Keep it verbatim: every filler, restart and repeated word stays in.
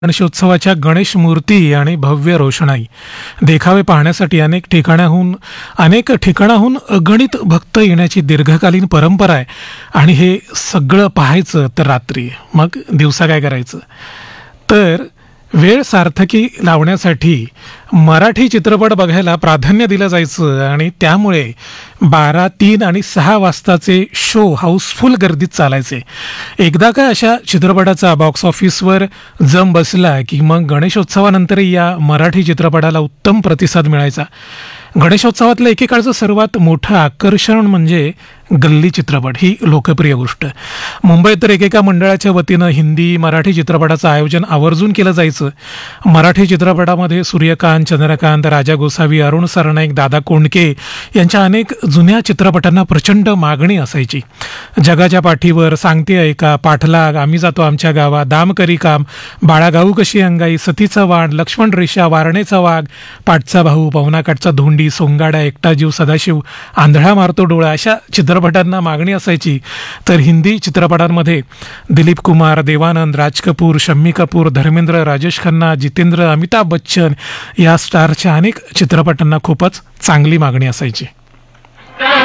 गणेशोत्सवाच्या गणेश मूर्ती आणि भव्य रोषणाई देखावे पाहण्यासाठी अनेक ठिकाणाहून अनेक ठिकाणाहून अगणित भक्त येण्याची दीर्घकालीन परंपरा आहे. आणि हे सगळं पाहायचं तर रात्री, मग दिवसा काय करायचं? तर वेळ सार्थकी लावण्यासाठी मराठी चित्रपट बघायला प्राधान्य दिलं जायचं आणि त्यामुळे बारा तीन आणि सहा वाजताचे शो हाऊसफुल गर्दीत चालायचे. एकदा का अशा चित्रपटाचा बॉक्स ऑफिसवर जम बसला की मग गणेशोत्सवानंतरही या मराठी चित्रपटाला उत्तम प्रतिसाद मिळायचा. गणेशोत्सवातलं एकेकाळचं सर्वात मोठं आकर्षण म्हणजे गल्ली चित्रपट ही लोकप्रिय गोष्ट. मुंबईत तर एकेका मंडळाच्या वतीनं हिंदी मराठी चित्रपटाचं आयोजन आवर्जून केलं जायचं. मराठी चित्रपटामध्ये सूर्यकांत, चंद्रकांत, राजा गोसावी, अरुण सरनाईक, दादा कोंडके यांच्या अनेक जुन्या चित्रपटांना प्रचंड मागणी असायची. जगाच्या पाठीवर, सांगते ऐका, पाठलाग, आम्ही जातो आमच्या गावा, दाम करी काम, बाळा गाऊ कशी अंगाई, सतीचा वाण, लक्ष्मण रेषा, वारणेचा वाघ, पाठचा भाऊ, पवनाकाठचा धोंडी, सोंगाडा, एकटा जीव, सदाशिव, आंधळा मारतो डोळा अशा चित्रपटांना मागणी असायची. तर हिंदी चित्रपटांमध्ये दिलीप कुमार, देवानंद, राज कपूर, शम्मी कपूर, धर्मेंद्र, राजेश खन्ना, जितेंद्र, अमिताभ बच्चन या स्टारच्या अनेक चित्रपटांना खूपच चांगली मागणी असायची.